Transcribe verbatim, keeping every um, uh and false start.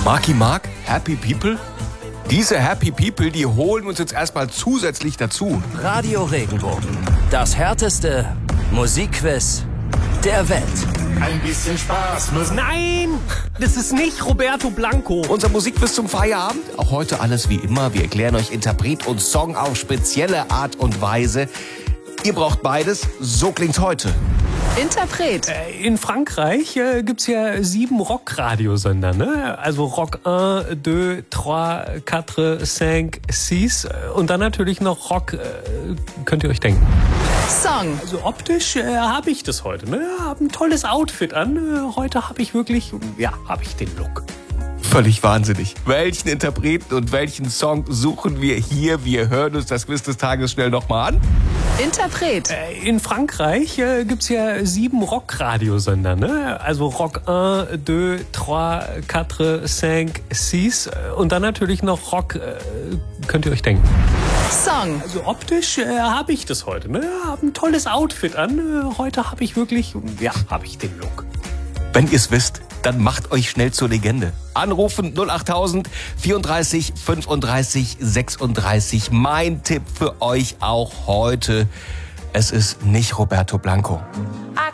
Marky Mark, Happy People? Diese Happy People, die holen uns jetzt erstmal zusätzlich dazu. Radio Regenbogen, das härteste Musikquiz der Welt. Ein bisschen Spaß muss. Nein, das ist nicht Roberto Blanco. Unser Musikquiz zum Feierabend. Auch heute alles wie immer. Wir erklären euch Interpret und Song auf spezielle Art und Weise. Ihr braucht beides. So klingt's heute. Interpret. Äh, In Frankreich äh, gibt's ja sieben Rock-Radiosender, ne? Also Rock eins, zwei, drei, vier, fünf, sechs und dann natürlich noch Rock, äh, könnt ihr euch denken. Song. Also optisch äh, habe ich das heute, ne? Hab ein tolles Outfit an. Äh, heute habe ich wirklich, ja, habe ich den Look. Völlig wahnsinnig. Welchen Interpreten und welchen Song suchen wir hier? Wir hören uns das Quiz des Tages schnell nochmal an. Interpret. Äh, In Frankreich äh, gibt's ja sieben Rock-Radiosender, ne? Also Rock eins, zwei, drei, vier, fünf, sechs und dann natürlich noch Rock, äh, könnt ihr euch denken. Song. Also optisch äh, habe ich das heute, ne? Hab ein tolles Outfit an. Äh, heute habe ich wirklich, ja, habe ich den Look. Wenn ihr es wisst, dann macht euch schnell zur Legende. Anrufen null achttausend vierunddreißig fünfunddreißig sechsunddreißig. Mein Tipp für euch auch heute: Es ist nicht Roberto Blanco. I